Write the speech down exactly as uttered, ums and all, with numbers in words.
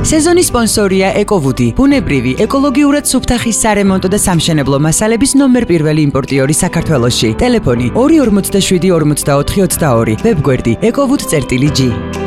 სეზონის სპონსორია ეკოვუდი, ბუნებრივი, ეკოლოგიურად სუფთახის სარემონტო და სამშენებლო მასალების ნომერ პირველი იმპორტიორი საქართველოში. ტელეფონი ორი ორმოცდაშვიდი ორმოცდაოთხი ოცდაორი, ვებგვერდი ეკოვუდი წერტილი ჯი.